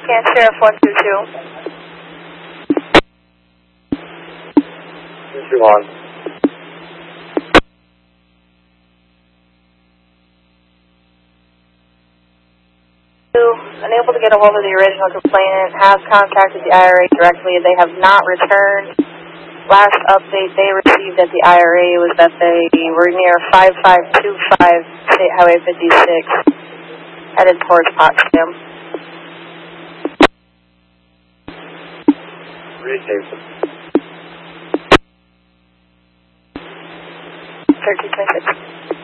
Scan Sheriff 122. 221. Unable to get a hold of the original complainant, has contacted the IRA directly. They have not returned. Last update they received at the IRA was that they were near 5525 State Highway 56, headed towards Potsdam. Received. 1326.